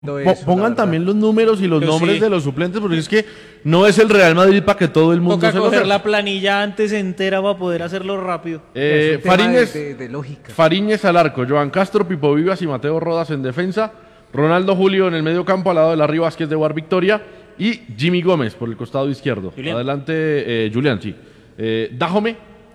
Pongan también los números y los nombres de los suplentes, porque es que no es el Real Madrid para que todo el mundo Toca se lo coger sepa. la planilla antes entera para poder hacerlo rápido. Fariñez, de lógica. Fariñez al arco, Joan Castro, Pipo Vivas y Mateo Rodas en defensa, Ronaldo Julio en el medio campo al lado de Larry Vázquez de War Victoria y Jimmy Gómez por el costado izquierdo. Julián. Adelante Julián, sí. Dajome,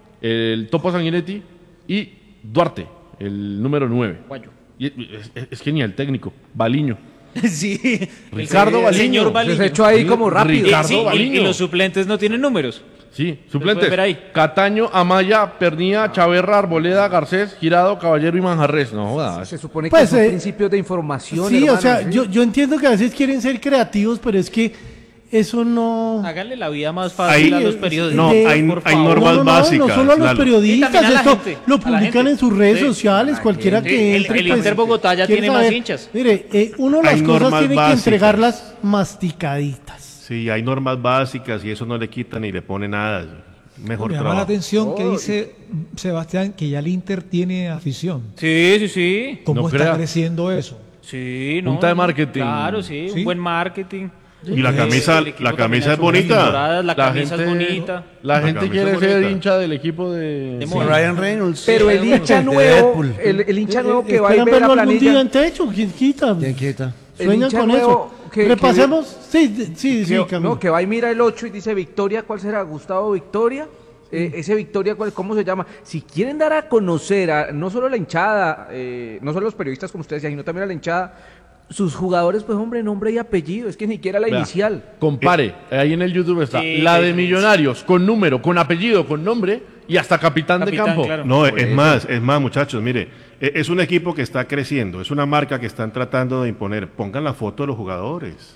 el Topo Sanguinetti y Duarte, el número 9. Guayo. Y es que ni el técnico, Baliño. Sí, Ricardo el Baliño. señor Baliño. Se ha hecho ahí como rápido. Ricardo Sí, Baliño. y los suplentes no tienen números. Sí, suplentes. pueden ver ahí. Cataño, Amaya, Pernía, Chaverra, Arboleda, Garcés, Girado, Caballero y Manjarres. No jodas. Se supone que Pues, son principios de información. Sí, hermano, o sea, ¿sí? yo entiendo que a veces quieren ser creativos, pero es que eso no... Háganle la vida más fácil a los periodistas. no, hay por hay favor. normas no básicas. solo a los Lalo. periodistas, Y también a la esto gente, lo a la publican gente. en sus redes Sí. sociales, cualquiera Sí, que el entre. Inter Bogotá ya quiere tiene más saber. hinchas. Mire, uno las Hay cosas normas tiene que básicas. entregarlas masticaditas. Sí, hay normas básicas y eso no le quita ni le pone nada. Mejor Me llama la trabajo. atención que dice Sebastián que ya el Inter tiene afición. Sí, sí, sí. ¿Cómo No está crea. creciendo eso? Sí, no. Punta de marketing. Claro, sí, Sí. un buen marketing. Y la camisa, El equipo la también camisa ha es hecho buenas bonita. temporadas, La camisa es bonita. La La gente camisa quiere es ser bonita. hincha del equipo de... De Sí. Mono. Ryan Reynolds. Pero el hincha de nuevo, Deadpool. el hincha nuevo que va a ¿Esperan ver la verlo algún día planilla. en techo? ¿Quién quita? ¿Quién quita? El Sueñan hincha con nuevo eso. que- Repasemos. Sí, Camilo. No, que va y mira el 8 y dice Victoria, ¿cuál será? Gustavo Victoria. Ese Victoria, ¿cómo se llama? Si quieren dar a conocer a no solo la hinchada, no solo los periodistas como ustedes decían, sino también a la hinchada, sus jugadores, pues hombre, nombre y apellido, es que ni siquiera la Vea, inicial. Compare, ahí en el YouTube está Sí, la de sí, sí. Millonarios, con número, con apellido, con nombre y hasta capitán de Capitán, campo. claro. No, es más, muchachos, mire, es un equipo que está creciendo, es una marca que están tratando de imponer. Pongan la foto de los jugadores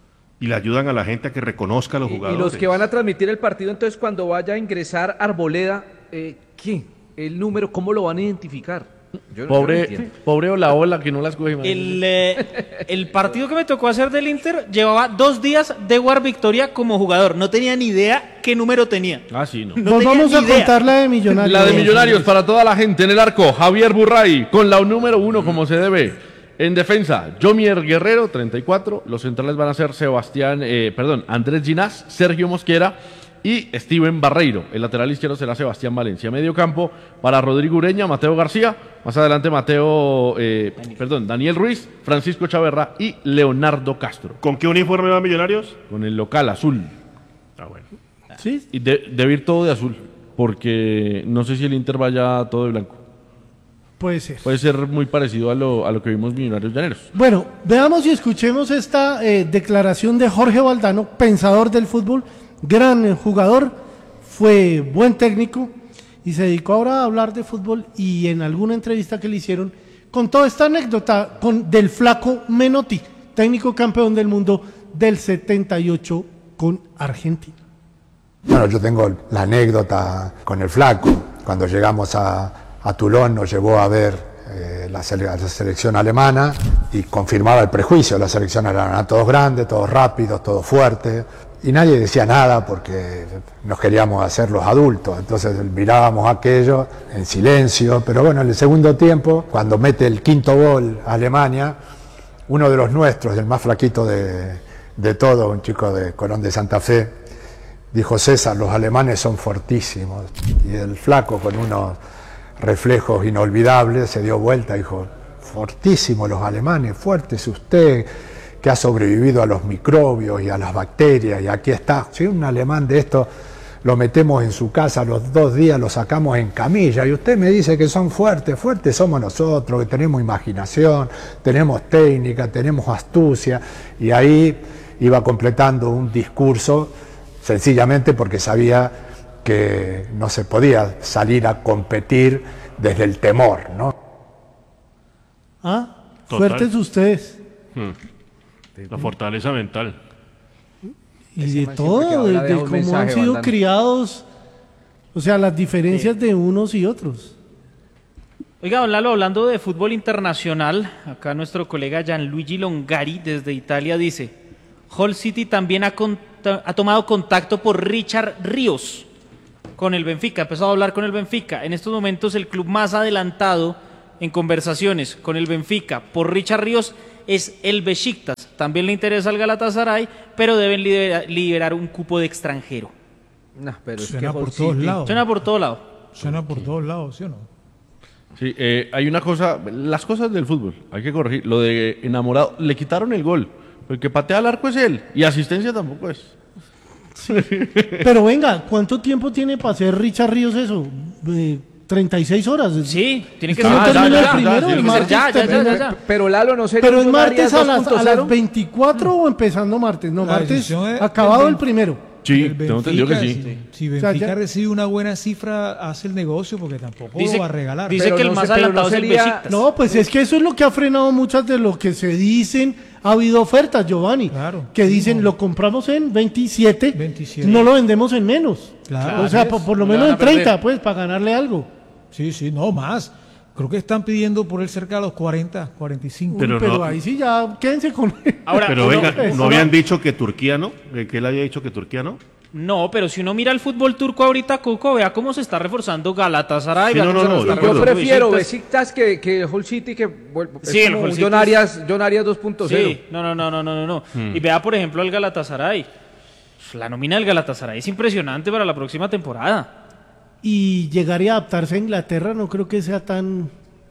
y le ayudan a la gente a que reconozca a los Y jugadores. los que van a transmitir el partido, entonces cuando vaya a ingresar Arboleda, ¿qué? El número, ¿cómo lo van a identificar? Yo no entiendo. Pobre Olaola que no las coge. man. El partido que me tocó hacer del Inter llevaba 2 días de War Victoria como jugador. No tenía ni idea qué número tenía. Ah, sí, no. No Nos tenía vamos ni a idea. contar la de Millonarios. La de Millonarios para toda la gente en el arco. Javier Burray con la número 1 como se debe. En defensa, Jomier Guerrero, 34. Los centrales van a ser Andrés Ginás, Sergio Mosquera y Steven Barreiro. El lateral izquierdo será Sebastián Valencia. Medio campo para Rodrigo Ureña, Mateo García. Más adelante Daniel Ruiz, Francisco Chaverra y Leonardo Castro. ¿Con qué uniforme van Millonarios? Con el local azul. Ah, bueno. Sí. Y debe ir todo de azul. Porque no sé si el Inter vaya todo de blanco. Puede ser. Puede ser muy parecido a lo que vimos Millonarios Llaneros. Bueno, veamos y escuchemos esta declaración de Jorge Valdano, pensador del fútbol, gran jugador, fue buen técnico y se dedicó ahora a hablar de fútbol y en alguna entrevista que le hicieron contó esta anécdota del flaco Menotti, técnico campeón del mundo del 78 con Argentina. Bueno, yo tengo la anécdota con el flaco. Cuando llegamos a Toulon nos llevó a ver la selección alemana y confirmaba el prejuicio. La selección alemana, todos grandes, todos rápidos, todos fuertes. Y nadie decía nada porque nos queríamos hacer los adultos. Entonces mirábamos aquello en silencio. Pero bueno, en el segundo tiempo, cuando mete el quinto gol a Alemania, uno de los nuestros, el más flaquito de todo, un chico de Colón de Santa Fe, dijo: César, los alemanes son fortísimos. Y el flaco, con unos reflejos inolvidables, se dio vuelta y dijo: fortísimos los alemanes, fuerte es usted, que ha sobrevivido a los microbios y a las bacterias, y aquí está. Si un alemán de esto lo metemos en su casa, a los 2 días lo sacamos en camilla, y usted me dice que son fuertes. Fuertes somos nosotros, que tenemos imaginación, tenemos técnica, tenemos astucia. Y ahí iba completando un discurso, sencillamente porque sabía que no se podía salir a competir desde el temor, ¿no? Ah, Total. fuertes ustedes. La fortaleza mental. Y Ese de man siempre que todo, habla de deja un cómo mensaje, han sido Valdano. criados, o sea, las diferencias de unos y otros. Oiga, don Lalo, hablando de fútbol internacional, acá nuestro colega Gianluigi Longari desde Italia dice: Hull City también ha tomado contacto por Richard Ríos con el Benfica, ha empezado a hablar con el Benfica. En estos momentos el club más adelantado en conversaciones con el Benfica por Richard Ríos es el Besiktas. También le interesa al Galatasaray, pero deben liberar un cupo de extranjero. No, pero es Suena que por Hull todos City- lados. Suena por todo lado. Suena por todos lados, ¿sí o no? Sí, hay una cosa, las cosas del fútbol, hay que corregir. Lo de enamorado, le quitaron el gol. El que patea al arco es él. Y asistencia tampoco es. Pero venga, ¿cuánto tiempo tiene para hacer Richard Ríos eso? 36 horas. Sí, tiene que ¿Esto ser no ya, termina ya, el primero? ya, el tiene que martes ser ya, termina. ya. Pero Lalo, ¿no sería Pero es un martes a Arias las 2.0? 24 o empezando martes. No, La martes decisión es acabado del el primero. Sí, El tengo entendido que Benfica, sí. Si O sea, Benfica ya- recibe una buena cifra, hace el negocio porque tampoco Dice- lo va a regalar. dice Pero que el no más sé, pero adelantado no es el sería- Besiktas. No, pues es que eso es lo que ha frenado muchas de lo que se dicen. Ha habido ofertas, Giovanni, Claro. que dicen No. lo compramos en 27, 27. no lo vendemos en menos. Claro. O sea, Así es. por lo No le menos van en a perder. 30, pues, para ganarle algo. Sí, sí, no más. Creo que están pidiendo por él cerca de los 40, 45. Pero Pero no- ahí sí ya, quédense con él. Ahora, Pero uno- venga, eso ¿no no. habían dicho que Turquía no? ¿Que él había dicho que Turquía no? No, pero si uno mira el fútbol turco ahorita, Coco, vea cómo se está reforzando Galatasaray. Sí, vea no, cómo no, se no, está de Yo acuerdo. reforzando prefiero Besiktas. Besiktas que Hull City, que bueno, es Sí, el como Hull un City John Arias 2.0. Sí, no. Y vea, por ejemplo, el Galatasaray. La nómina del Galatasaray es impresionante para la próxima temporada. Y llegar y adaptarse a Inglaterra no creo que sea tan...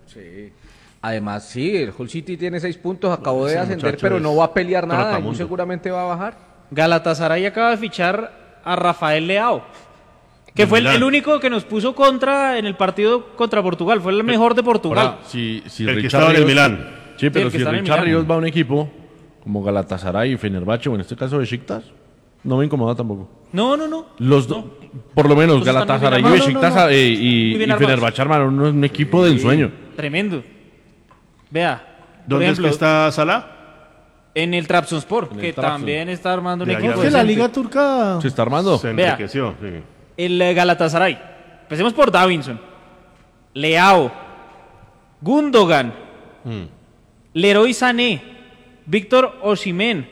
Además, sí, el Hull City tiene 6 puntos, acabó Ese de ascender, muchacho pero es no va a pelear nada y muy trotamundo. seguramente va a bajar. Galatasaray acaba de fichar a Rafael Leao, que Del fue Milán. el único que nos puso contra en el partido contra Portugal. Fue el mejor de Portugal. Ahora, si El que Richard estaba en el Ríos- Milán. Sí, pero el que si está en el Richard Milán. Ríos va a un equipo como Galatasaray y Fenerbahce, o en este caso Besiktas, no me incomoda tampoco. No. Los dos, por lo menos Pues están muy Galatasaray y bien armados. Besiktas No. y Muy bien y armados. Fenerbahce armaron un equipo de ensueño. Tremendo. Vea. Por ¿Dónde ejemplo, es que está Salah? en el Trabzonspor, En el que Trabzon. también está armando un De allá equipo. Es que la decente. Liga Turca... Se está armando. Se Vea. enriqueció. Sí. El Galatasaray. Empecemos por Davinson, Leao, Gundogan, Leroy Sané, Víctor Osimhen.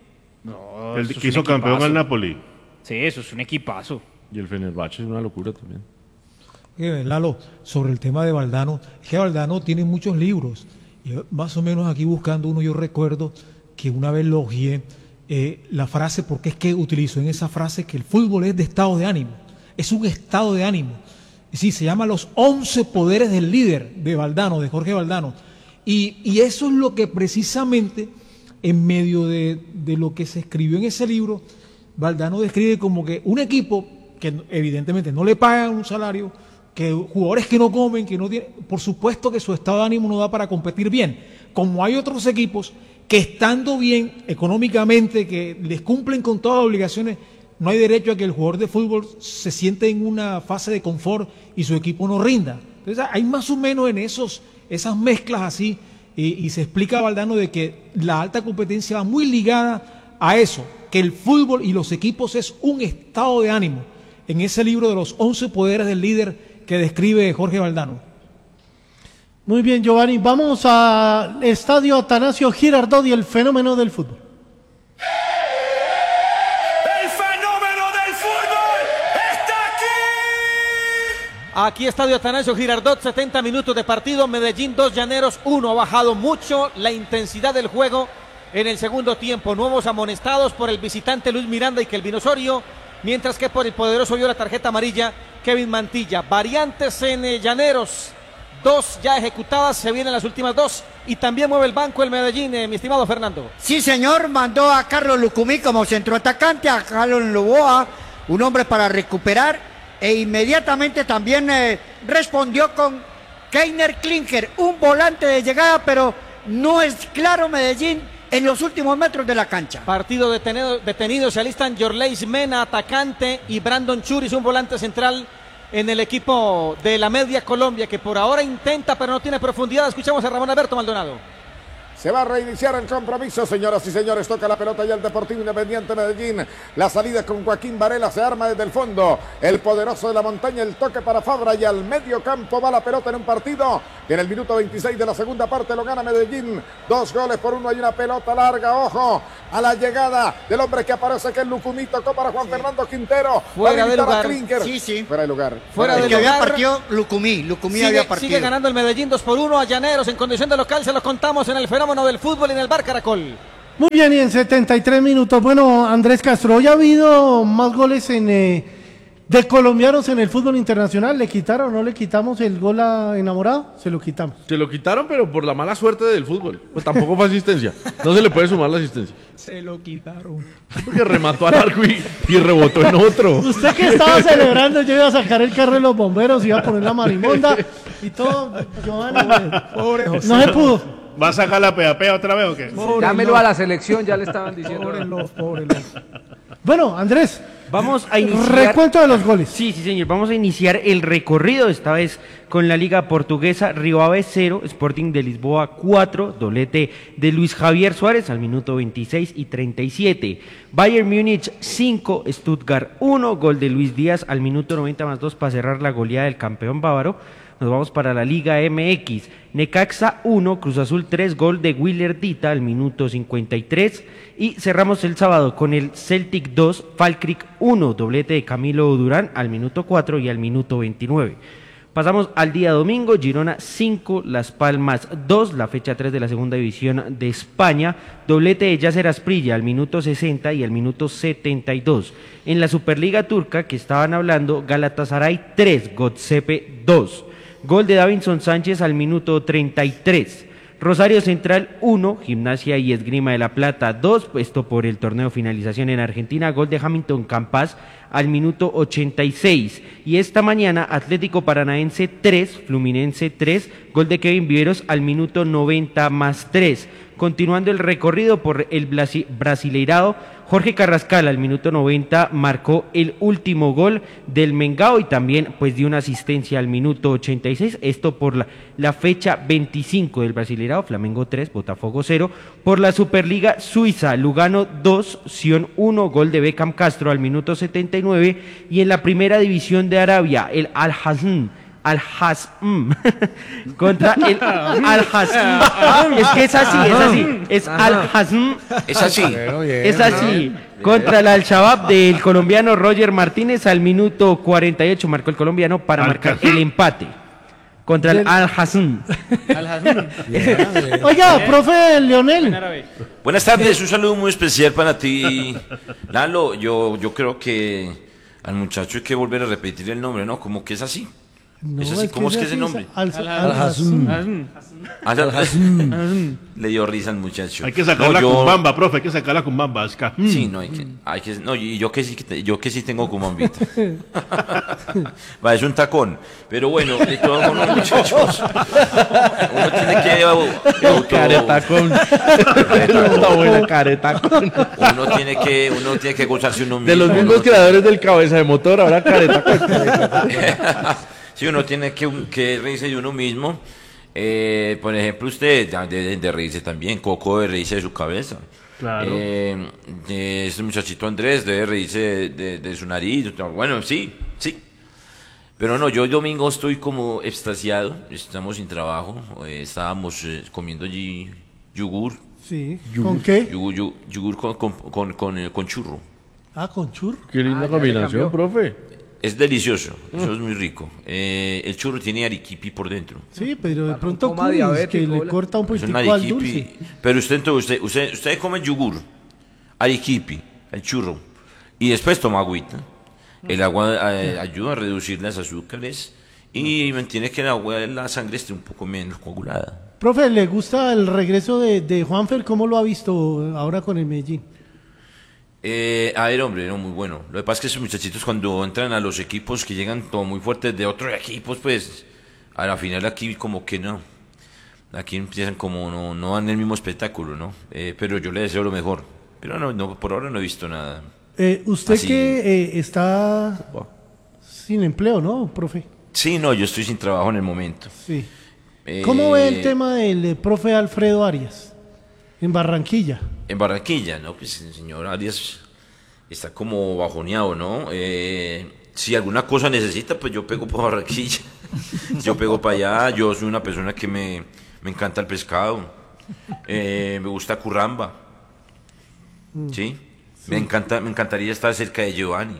El eso es que un hizo campeón equipazo. al Napoli. Sí, eso es un equipazo. Y el Fenerbahce es una locura también. Lalo, sobre el tema de Valdano, es que Valdano tiene muchos libros. Y más o menos aquí buscando uno, yo recuerdo que una vez elogié la frase, porque es que utilizó en esa frase que el fútbol es de estado de ánimo. Es un estado de ánimo. Sí, se llama Los 11 Poderes del Líder de Valdano, de Jorge Valdano. Y eso es lo que precisamente, en medio de lo que se escribió en ese libro, Valdano describe como que un equipo que evidentemente no le pagan un salario, que jugadores que no comen, que no tienen, por supuesto que su estado de ánimo no da para competir bien. Como hay otros equipos que estando bien económicamente, que les cumplen con todas las obligaciones, no hay derecho a que el jugador de fútbol se siente en una fase de confort y su equipo no rinda. Entonces hay más o menos en esas mezclas así, y se explica a Valdano de que la alta competencia va muy ligada a eso, que el fútbol y los equipos es un estado de ánimo. En ese libro de los 11 poderes del líder que describe Jorge Valdano. Muy bien, Giovanni. Vamos al estadio Atanasio Girardot y el fenómeno del fútbol. ¡El fenómeno del fútbol está aquí! Aquí Estadio Atanasio Girardot, 70 minutos de partido, Medellín 2, Llaneros 1. Ha bajado mucho la intensidad del juego en el segundo tiempo. Nuevos amonestados por el visitante Luis Miranda y Kelvin Osorio, mientras que por el poderoso vio la tarjeta amarilla Kevin Mantilla. Variantes en Llaneros, 2 ya ejecutadas, se vienen las últimas 2 y también mueve el banco el Medellín, mi estimado Fernando. Sí, señor, mandó a Carlos Lucumí como centroatacante, a Carlos Loboa, un hombre para recuperar, e inmediatamente también respondió con Keiner Klinker, un volante de llegada, pero no es claro Medellín en los últimos metros de la cancha. Partido detenido, se alistan Yorleis Mena, atacante, y Brandon Churis, un volante central en el equipo de la Media Colombia, que por ahora intenta pero no tiene profundidad. Escuchamos a Ramón Alberto Maldonado. Se va a reiniciar el compromiso, señoras y señores. Toca la pelota ya el Deportivo Independiente Medellín. La salida con Joaquín Varela se arma desde el fondo. El poderoso de la montaña, el toque para Fabra y al medio campo va la pelota en un partido que en el minuto 26 de la segunda parte lo gana Medellín. 2-1. Hay una pelota larga, ojo. a la llegada del hombre que aparece, que es Lucumí, tocó para Juan Fernando Quintero. Fuera de lugar. Sí. Fuera de lugar. Fuera de El que había lugar. partido Lucumí había partido. Sigue ganando el Medellín 2-1 a Llaneros en condición de local. Se los contamos en el fenómeno del fútbol en el Bar Caracol. Muy bien, y en 73 minutos. Bueno, Andrés Castro, hoy ha habido más goles de colombianos en el fútbol internacional. ¿Le quitaron o no le quitamos el gol a Enamorado? Se lo quitamos. Se lo quitaron, pero por la mala suerte del fútbol. Pues tampoco fue asistencia. No se le puede sumar la asistencia. Se lo quitaron. Porque remató al arco y rebotó en otro. Usted que estaba celebrando, yo iba a sacar el carro de los bomberos, iba a poner la marimonda y todo. Giovanni, Pobre no se pudo. ¿Va a sacar la pea otra vez o qué? Llámelo a la selección, ya le estaban diciendo. Pobre. Bueno, Andrés, vamos a iniciar... recuento de los goles. Sí, señor. Vamos a iniciar el recorrido, esta vez con la Liga Portuguesa. Rio Ave 0, Sporting de Lisboa 4, doblete de Luis Javier Suárez al minuto 26 y 37. Bayern Múnich 5, Stuttgart 1, gol de Luis Díaz al minuto 90+2 para cerrar la goleada del campeón bávaro. Nos vamos para la Liga MX. Necaxa 1, Cruz Azul 3, gol de Willer Dita al minuto 53. Y cerramos el sábado con el Celtic 2, Falkirk 1, doblete de Camilo Durán al minuto 4 y al minuto 29. Pasamos al día domingo, Girona 5, Las Palmas 2, la fecha 3 de la segunda división de España, doblete de Yasser Asprilla al minuto 60 y al minuto 72. En la Superliga Turca, que estaban hablando, Galatasaray 3, Göztepe 2. Gol de Davinson Sánchez al minuto 33. Rosario Central 1, Gimnasia y Esgrima de la Plata 2, esto por el torneo finalización en Argentina. Gol de Hamilton Campas al minuto 86. Y esta mañana Atlético Paranaense 3, Fluminense 3, gol de Kevin Viveros al minuto 90+3. Continuando el recorrido por el Brasileirao, Jorge Carrascal al minuto 90 marcó el último gol del Mengao y también pues dio una asistencia al minuto 86, esto por la fecha 25 del Brasileirao, Flamengo 3, Botafogo 0, por la Superliga Suiza, Lugano 2, Sion 1, gol de Beckham Castro al minuto 79 y en la primera división de Arabia, el Al-Hazm contra el Al-Hazm. Es que es así, es Al-Hazm. Es así. Contra el Al-Shabaab del colombiano Roger Martínez al minuto 48 marcó el colombiano para marcar el empate. Contra el Al-Hazm. Oiga, profe Leonel. Buenas tardes, un saludo muy especial para ti, Lalo. Yo creo que al muchacho hay que volver a repetir el nombre, ¿no? Como que es así. No, es así, ¿cómo es que es el nombre? Al-Hazm. Le dio risa al muchacho. Hay que sacarla con bamba, profe, hay que sacarla con bamba. Sí, no, no, y yo que sí tengo cumbambita. Va, es un tacón. Pero bueno, de todos modos, muchachos, uno tiene que caretacón. Está buena caretacón. Uno tiene que gozarse uno mismo. De los mismos creadores del cabeza de motor, ahora caretacón. Sí, uno tiene que reírse de uno mismo. Por ejemplo, usted debe de reírse también. Coco debe reírse de su cabeza. Claro. Este muchachito Andrés debe reírse de su nariz. Bueno, sí. Pero no, yo el domingo estoy como extasiado. Estamos sin trabajo. Estábamos comiendo allí yogur. Sí. ¿Con qué? Yogur con churro. Ah, con churro. Qué linda combinación, profe. Es delicioso, eso es muy rico. El churro tiene arequipe por dentro. Sí, pero de pronto que le corta un poquitico al dulce. Pero usted come yogur, arequipe, el churro, y después toma agüita. El agua ayuda a reducir las azúcares y mantiene que la sangre esté un poco menos coagulada. Profe, ¿le gusta el regreso de Juanfer? ¿Cómo lo ha visto ahora con el Medellín? A ver, hombre, no, muy bueno. Lo que pasa es que esos muchachitos cuando entran a los equipos que llegan todo muy fuertes de otros equipos, pues a la final aquí como que no. Aquí empiezan como no dan el mismo espectáculo, ¿no? Pero yo le deseo lo mejor. Pero no, por ahora no he visto nada. Usted así. que está sin empleo, ¿no, profe? Sí, no, yo estoy sin trabajo en el momento. Sí. ¿Cómo ve el tema del profe Alfredo Arias en Barranquilla? En Barranquilla, ¿no? Pues el señor Arias está como bajoneado, ¿no? Si alguna cosa necesita, pues yo pego por Barranquilla. Yo pego para allá. Yo soy una persona que me encanta el pescado. Me gusta curramba. ¿Sí? Me encantaría estar cerca de Giovanni.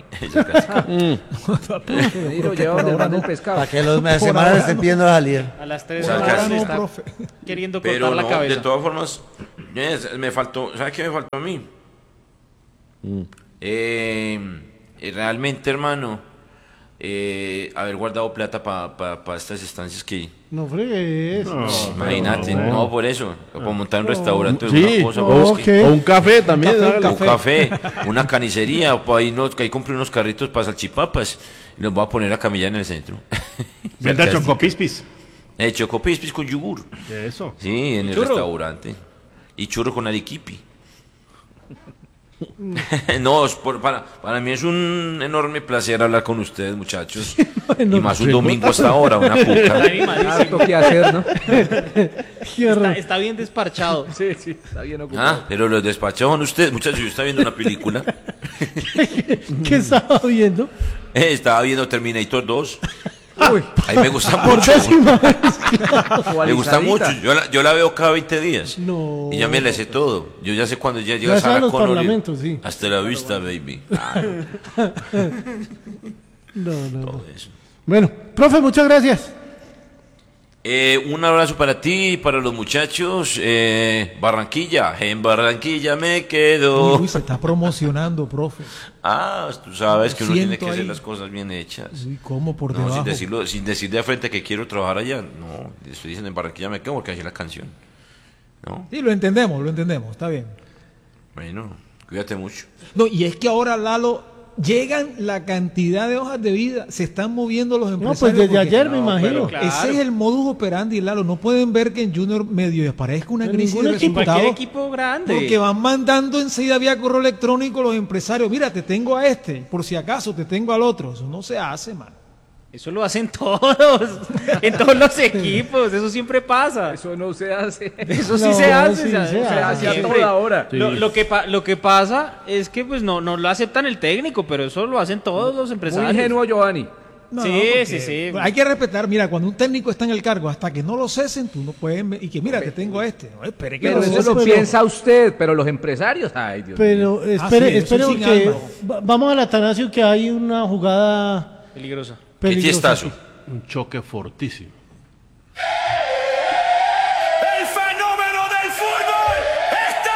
Y lo lleva donde manda el pescado. Para que los semanas estén pidiendo salir. A las 3 O sea, horas casi. está queriendo cortar Pero la no, cabeza. de todas formas, me faltó, ¿sabes qué me faltó a mí? Realmente, hermano, haber guardado plata para estas estancias que... No fregues. Imagínate, no, por eso, para montar un restaurante o Sí, una cosa. o pues, que- un café también. un café, una carnicería, o ahí compré unos carritos para salchipapas y los voy a poner a camillar en el centro. Venda chocopispis. Chocopispis con yogur. Eso. Sí, en el Churro. restaurante. Y churro con arequipe. No, para mí es un enorme placer hablar con ustedes, muchachos. Y más un domingo hasta ahora, una puta. Harto que hacer, ¿no? Está bien desparchado. Sí, está bien ocupado. Pero los despachados son ustedes, muchachos. Yo estaba viendo una película. ¿Qué estaba viendo? Estaba viendo Terminator 2. Uy. Ahí me gusta Por mucho. décima vez. Me gusta mucho. Yo la veo cada 20 días. No. Y ya me la sé todo. Yo ya sé cuando ya llega Ya sabe Sarah los Connor. parlamentos, sí. Hasta la vista, baby. No. Todo eso. Bueno, profe, muchas gracias. Un abrazo para ti y para los muchachos. Barranquilla, en Barranquilla me quedo. Uy, se está promocionando, profe. Tú sabes que uno tiene Siento que hacer ahí. las cosas bien hechas. Uy, ¿cómo por No, debajo? sin decir de frente que quiero trabajar allá. No, estoy diciendo en Barranquilla me quedo porque así es la canción. ¿No? Sí, lo entendemos, está bien. Bueno, cuídate mucho. No, y es que ahora, Lalo, llegan la cantidad de hojas de vida, se están moviendo los empresarios. pues desde porque- ayer me imagino. pero Ese es el modus operandi, Lalo. No pueden ver que en Junior medio aparezca una crisis de Cualquier resultados. equipo grande. Porque van mandando enseguida vía correo electrónico los empresarios. Mira, te tengo a este, por si acaso te tengo al otro. Eso no se hace, man. Eso lo hacen todos, en todos los equipos, eso siempre pasa. Eso no se hace. Eso sí No, se hace, sí se se hace a siempre. toda hora. Lo que pasa es que pues no lo aceptan el técnico, pero eso lo hacen todos los Muy empresarios. ingenuo, Giovanni. No, Sí, porque sí. Hay que respetar, mira, cuando un técnico está en el cargo, hasta que no lo cesen, tú no puedes ver, y que mira, te tengo a este. No, espere que Pero lo eso cesen. lo piensa usted, pero los empresarios, ay Dios mío. Pero sí, espere, eso espere sin porque alma. vamos al Atanasio que hay una jugada Peligrosa. ¿Qué peligrosa. tiestazo? Un choque fortísimo. El fenómeno del fútbol está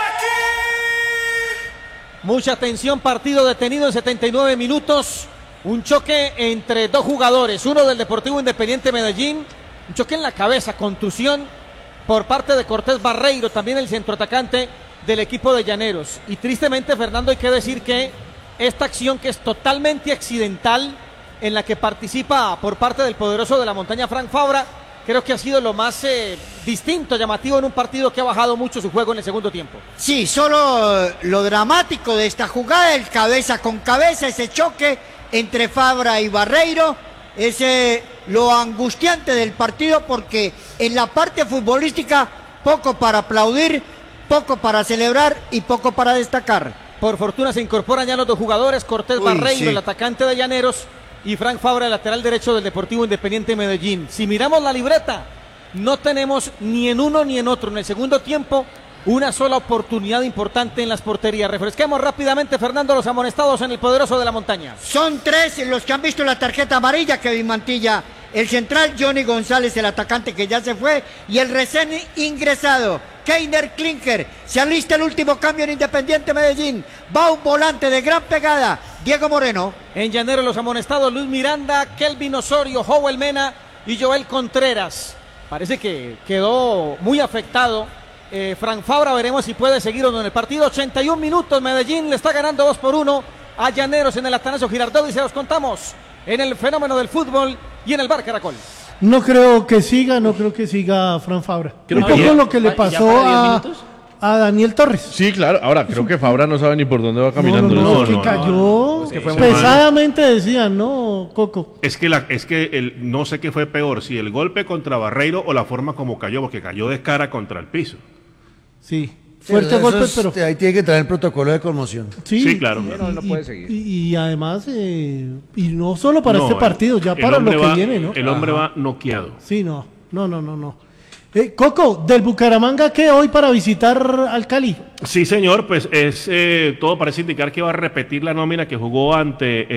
aquí. Mucha tensión, partido detenido en 79 minutos. Un choque entre dos jugadores, uno del Deportivo Independiente Medellín, un choque en la cabeza, contusión por parte de Cortés Barreiro, también el centroatacante del equipo de Llaneros. Y tristemente, Fernando, hay que decir que esta acción que es totalmente accidental, en la que participa por parte del poderoso de la montaña Frank Fabra, creo que ha sido lo más distinto, llamativo en un partido que ha bajado mucho su juego en el segundo tiempo. Sí, solo lo dramático de esta jugada, el cabeza con cabeza, ese choque entre Fabra y Barreiro, es lo angustiante del partido porque en la parte futbolística poco para aplaudir, poco para celebrar y poco para destacar. Por fortuna se incorporan ya los dos jugadores, Cortés Barreiro, sí. el atacante de Llaneros, y Frank Fabra, el lateral derecho del Deportivo Independiente Medellín. Si miramos la libreta, no tenemos ni en uno ni en otro. En el segundo tiempo, una sola oportunidad importante en las porterías. Refresquemos rápidamente, Fernando, los amonestados en el poderoso de la montaña. Son tres los que han visto la tarjeta amarilla, Kevin Mantilla, el central Johnny González, el atacante que ya se fue, y el recién ingresado, Keiner Klinker. Se alista el último cambio en Independiente Medellín. Va un volante de gran pegada, Diego Moreno. En Llanero los amonestados, Luis Miranda, Kelvin Osorio, Joel Mena y Joel Contreras. Parece que quedó muy afectado Frank Fabra, veremos si puede seguir o no en el partido. 81 minutos, Medellín le está ganando 2-1 a Llaneros en el Atanasio Girardot, y se los contamos en el fenómeno del fútbol y en el Bar Caracol. No creo que siga Fran Fabra. Creo Un que poco ya- lo que le ¿ya pasó para 10 a minutos? Daniel Torres. Sí, claro. Ahora, creo que Fabra no sabe ni por dónde va caminando. No, que cayó pesadamente, decían, ¿no, Coco? Es que no sé qué fue peor, si el golpe contra Barreiro o la forma como cayó, porque cayó de cara contra el piso. Sí, fuerte golpe, pero... Ahí tiene que traer el protocolo de conmoción. Sí, claro. No puede seguir. Y además, y no solo para No, este partido, ya el para lo hombre que va- viene, ¿no? El hombre va noqueado. Sí, no. Coco, del Bucaramanga, ¿qué hoy para visitar al Cali? Sí, señor, pues todo parece indicar que va a repetir la nómina que jugó ante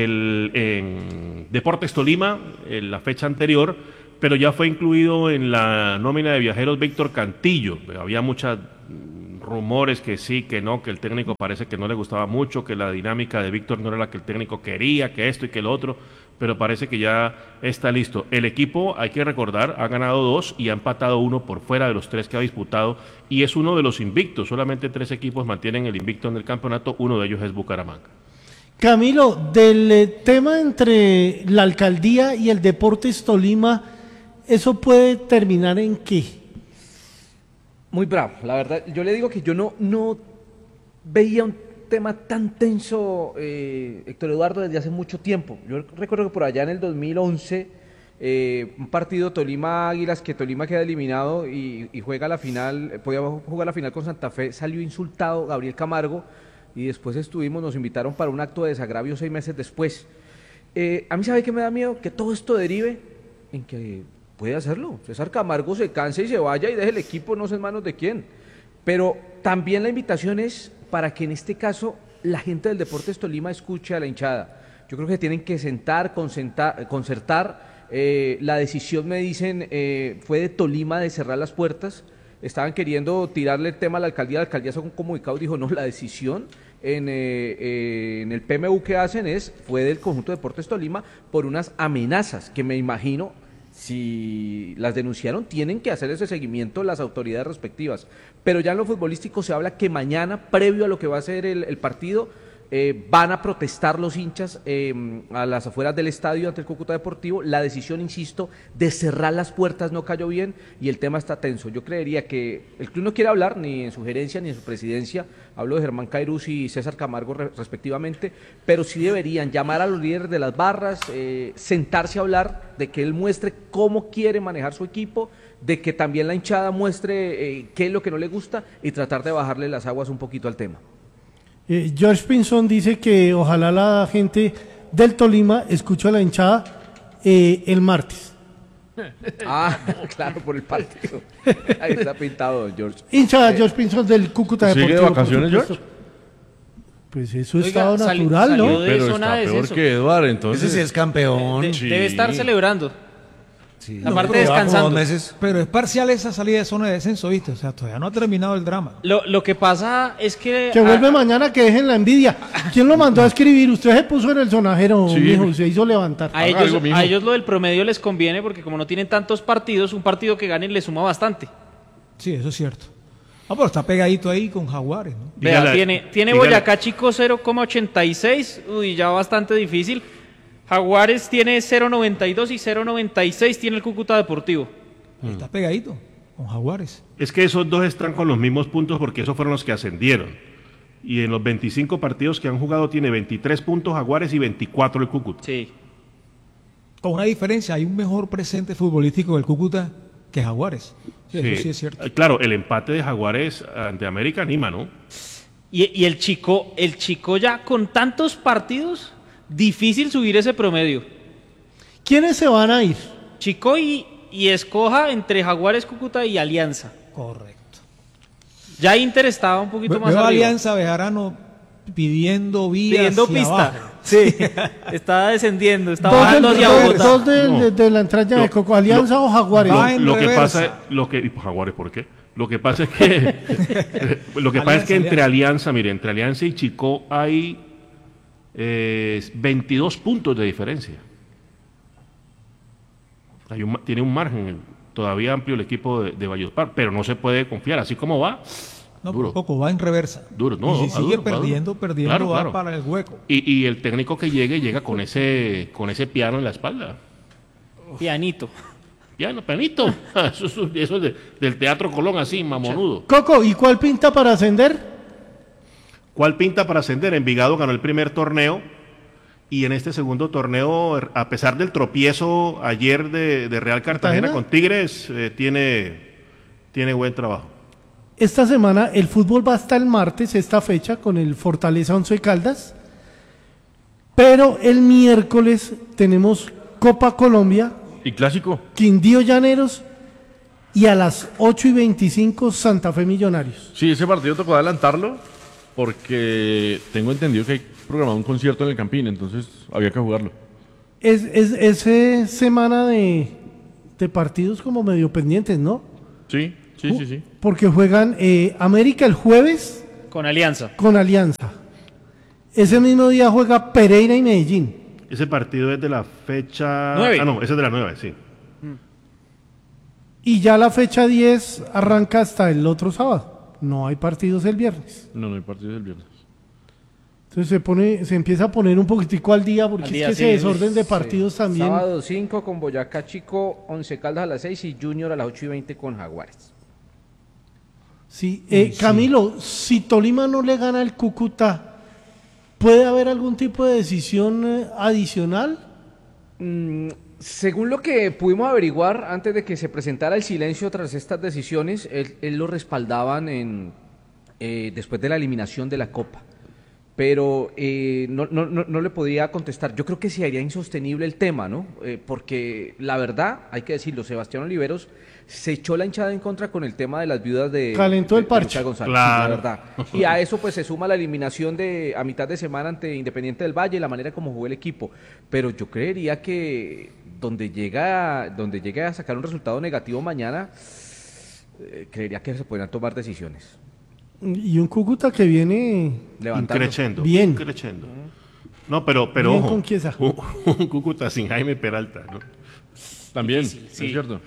el Deportes Tolima en la fecha anterior, pero ya fue incluido en la nómina de viajeros Víctor Cantillo. Había muchos rumores que sí, que no, que el técnico parece que no le gustaba mucho, que la dinámica de Víctor no era la que el técnico quería, que esto y que lo otro, pero parece que ya está listo. El equipo, hay que recordar, ha ganado 2 y ha empatado 1 por fuera de los 3 que ha disputado, y es uno de los invictos. Solamente 3 equipos mantienen el invicto en el campeonato, uno de ellos es Bucaramanga. Camilo, del tema entre la alcaldía y el Deportes Tolima, ¿eso puede terminar en qué? Muy bravo, la verdad. Yo le digo que yo no veía un tema tan tenso, Héctor Eduardo, desde hace mucho tiempo. Yo recuerdo que por allá en el 2011, un partido Tolima-Águilas, que Tolima queda eliminado y juega la final, podía jugar la final con Santa Fe, salió insultado Gabriel Camargo, y después nos invitaron para un acto de desagravio 6 meses después. A mí, ¿sabe qué me da miedo? Que todo esto derive en que puede hacerlo. César Camargo se canse y se vaya y deje el equipo, no sé en manos de quién. Pero también la invitación es para que en este caso la gente del Deportes Tolima escuche a la hinchada. Yo creo que tienen que concertar. La decisión, me dicen, fue de Tolima de cerrar las puertas. Estaban queriendo tirarle el tema a la alcaldía sacó un comunicado, dijo no, la decisión en el PMU que hacen fue del conjunto de Deportes Tolima por unas amenazas que me imagino, si las denunciaron, tienen que hacer ese seguimiento las autoridades respectivas. Pero ya en lo futbolístico se habla que mañana, previo a lo que va a ser el partido, van a protestar los hinchas a las afueras del estadio ante el Cúcuta Deportivo. La decisión, insisto, de cerrar las puertas no cayó bien y el tema está tenso. Yo creería que el club no quiere hablar ni en su gerencia ni en su presidencia, hablo de Germán Cairuz y César Camargo respectivamente, pero sí deberían llamar a los líderes de las barras, sentarse a hablar de que él muestre cómo quiere manejar su equipo, de que también la hinchada muestre qué es lo que no le gusta y tratar de bajarle las aguas un poquito al tema. George Pinzón dice que ojalá la gente del Tolima escuche a la hinchada el martes. Claro, por el partido. Ahí está pintado, George. Hinchada George Pinzón del Cúcuta Deportivo. ¿Sigue de vacaciones, George? Pues eso es estado natural, ¿no? Pero está peor que Eduardo, entonces. Ese sí es campeón. Debe estar celebrando. Sí. La parte descansando. Pero es parcial esa salida de zona de descenso, ¿viste? O sea, todavía no ha terminado el drama. Lo que pasa es que... Que vuelve mañana, que dejen la envidia. ¿Quién lo mandó a escribir? Usted se puso en el sonajero, mijo, se hizo levantar. A ellos lo del promedio les conviene porque como no tienen tantos partidos, un partido que ganen les suma bastante. Sí, eso es cierto. Pero está pegadito ahí con Jaguares, ¿no? Vea, tiene Boyacá Chico 0,86, uy, ya bastante difícil. Jaguares tiene 0,92 y 0,96 tiene el Cúcuta Deportivo. Está pegadito con Jaguares. Es que esos dos están con los mismos puntos porque esos fueron los que ascendieron. Y en los 25 partidos que han jugado tiene 23 puntos Jaguares y 24 el Cúcuta. Sí. Con una diferencia, hay un mejor presente futbolístico del Cúcuta que Jaguares. Sí, eso sí es cierto. Claro, el empate de Jaguares ante América anima, ¿no? Y el chico ya con tantos partidos, difícil subir ese promedio. ¿Quiénes se van a ir? Chico y escoja entre Jaguares, Cúcuta y Alianza. Correcto. Ya Inter estaba un poquito más arriba. Alianza Bejarano pidiendo vías pista. Abajo. Sí, está descendiendo, está bajando hacia Bogotá. Dos de la entrada de Coco, Alianza o Jaguares. Jaguares, ¿por qué? Lo que pasa es que entre Alianza y Chico hay 22 puntos de diferencia. Tiene un margen todavía amplio el equipo de Valledupar, pero no se puede confiar, así como va. No, duro. Poco va en reversa. Duro, no. Y si sigue perdiendo, claro, va para el hueco. Y el técnico que llega con ese piano en la espalda. Pianito. Pianito. Eso es del Teatro Colón, así, mamonudo. Coco, ¿y cuál pinta para ascender? ¿Cuál pinta para ascender? Envigado ganó el primer torneo y en este segundo torneo, a pesar del tropiezo ayer de Real Cartagena con Tigres, tiene buen trabajo. Esta semana el fútbol va hasta el martes, esta fecha, con el Fortaleza Once Caldas, pero el miércoles tenemos Copa Colombia. ¿Y Clásico? Quindío Llaneros y a las 8:25 Santa Fe Millonarios. Sí, ese partido tocó adelantarlo porque tengo entendido que hay programado un concierto en el Campín, entonces había que jugarlo. Es semana de partidos como medio pendientes, ¿no? Sí. Porque juegan América el jueves con Alianza. Ese mismo día juega Pereira y Medellín. Ese partido es de la fecha... 9. Ah, no, ese es de la 9, sí. Y ya la fecha 10 arranca hasta el otro sábado. No hay partidos el viernes. No hay partidos el viernes. Entonces se empieza a poner un poquitico al día porque es que ese desorden de partidos también. Sábado 5 con Boyacá Chico, 11 Caldas a las 6 y Junior a las 8:20 con Jaguares. Sí, Camilo, si Tolima no le gana al Cúcuta, ¿puede haber algún tipo de decisión adicional? Según lo que pudimos averiguar antes de que se presentara el silencio tras estas decisiones, él lo respaldaban después de la eliminación de la Copa. Pero no le podía contestar. Yo creo que sí haría insostenible el tema, ¿no? Porque la verdad, hay que decirlo, Sebastián Oliveros se echó la hinchada en contra con el tema de las viudas de... Calentó el parche. González, claro. la verdad. Y a eso pues se suma la eliminación a mitad de semana ante Independiente del Valle, la manera como jugó el equipo. Pero yo creería que donde llegue a sacar un resultado negativo mañana, creería que se podrían tomar decisiones. Y un Cúcuta que viene Increchendo. Bien. Increchendo. No, pero Bien ojo. con Chiesa. Un Cúcuta sin Jaime Peralta, ¿no? También, Sí. es cierto.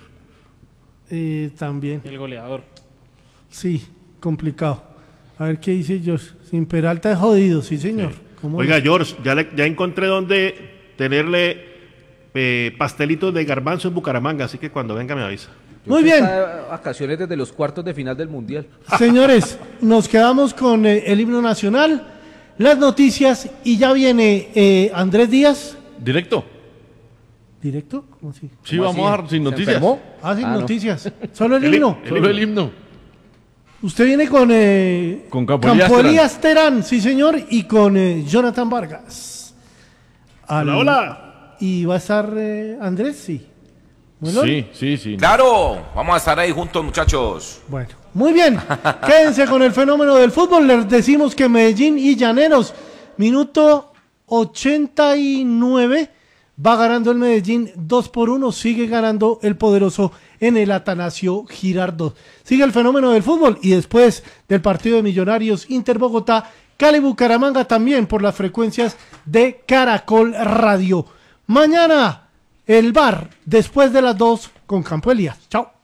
También. El goleador. Sí, complicado. A ver qué dice George. Sin Peralta es jodido, sí señor. ¿Cómo Oiga, no? George, ya encontré dónde tenerle pastelitos de garbanzo en Bucaramanga, así que cuando venga me avisa. Muy bien. Está de vacaciones desde los cuartos de final del Mundial. Señores, nos quedamos con el himno nacional, las noticias y ya viene Andrés Díaz. ¿Directo? ¿Directo? ¿Cómo así? Sí, ¿Cómo vamos así? a dar sin ¿Se noticias. enfermó? Sin no. noticias. Solo el himno. Solo el himno. Usted viene con Campo Campo Elías Elías Terán, sí señor, y con Jonathan Vargas. Hola. Y va a estar Andrés, sí. Bueno, Sí. Claro, vamos a estar ahí juntos, muchachos. Bueno, muy bien. Quédense con el fenómeno del fútbol. Les decimos que Medellín y Llaneros, minuto 89, va ganando el Medellín 2-1. Sigue ganando el poderoso en el Atanasio Girardot. Sigue el fenómeno del fútbol y después del partido de Millonarios Inter Bogotá, Cali Bucaramanga también por las frecuencias de Caracol Radio. Mañana el VAR después de las 2 con Campo Elías. Chao.